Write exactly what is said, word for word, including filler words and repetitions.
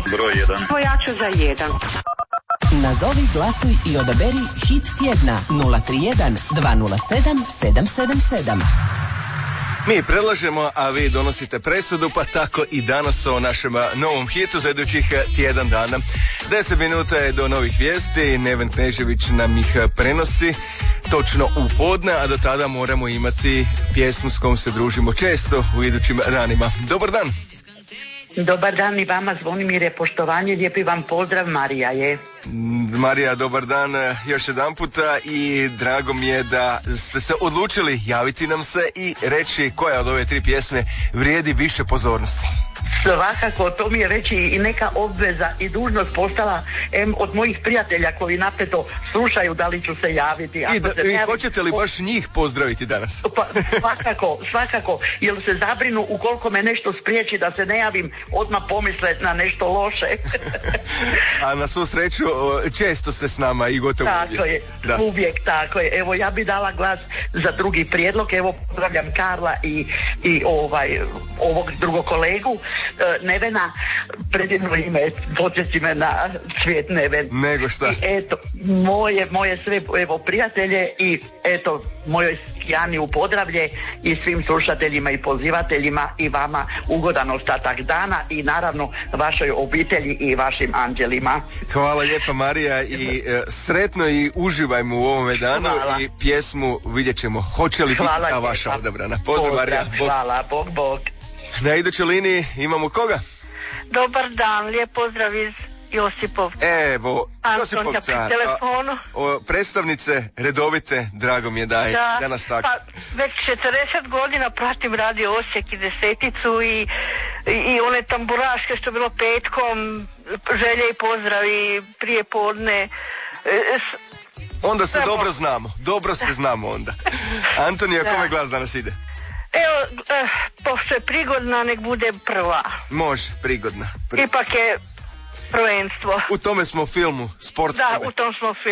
Broj jedan. Pojaču za jedan. Nazovi, glasuj i odaberi hit tjedna nula tri jedan dva nula sedam sedam sedam sedam. Mi predlažemo, a vi donosite presudu, pa tako i danas o našem novom hitu za idućih tjedan dana. Deset minuta je do novih vijesti, Neven Knežević nam ih prenosi točno u podne, a do tada moramo imati pjesmu s kojom se družimo često u idućim danima. Dobar dan! Dobar dan i vama, Zvonimire, poštovanje, lijepi vam pozdrav, Marija je. Marija, dobar dan još jedan puta i drago mi je da ste se odlučili javiti nam se i reći koja od ove tri pjesme vrijedi više pozornosti. Svakako, to mi je već i neka obveza i dužnost postala em, od mojih prijatelja koji napeto slušaju da li ću se javiti. I, da, i hoćete li baš njih pozdraviti danas? Pa, svakako, svakako, jer se zabrinu ukoliko me nešto spriječi da se ne javim, odmah pomisle na nešto loše. A na svu sreću često ste s nama i gotovo tako uvijek. Je, da. uvijek tako je. Evo, ja bi dala glas za drugi prijedlog. Evo, pozdravljam Karla i, i ovaj, ovog drugog kolegu. Nevena, predivno ime, podsjeti me na Cvijet Neven. Nego šta? I eto, moje, moje sve, evo, prijatelje i eto, mojoj Jani u Podravlje i svim slušateljima i pozivateljima i vama ugodan ostatak dana i naravno vašoj obitelji i vašim anđelima. Hvala lijepa, Marija, i e, sretno i uživajmo u ovome danu. Hvala. I pjesmu vidjet ćemo hoće li hvala biti ta vaša odabrana. Pozdrav, Marija. Bog. Hvala, Bog, Bog. Na idućoj liniji imamo koga? Dobar dan, lijep pozdrav iz Josipovca. Evo, Antonija pri telefonu. O, predstavnice redovite, drago mi je da je da, danas tako. Pa, već četrdeset godina pratim Radio Osijek i Deseticu i, i, i one tamburaške što je bilo petkom, želje i pozdravi prije podne. Onda se dobro znamo, dobro se znamo onda. Antonija, kome glas danas ide? Evo, eh, pošto je prigodna, nek bude prva. Može, prigodna. Pri... Ipak je prvenstvo. U tome smo filmu, sportskome. Da, u tom smo filmu.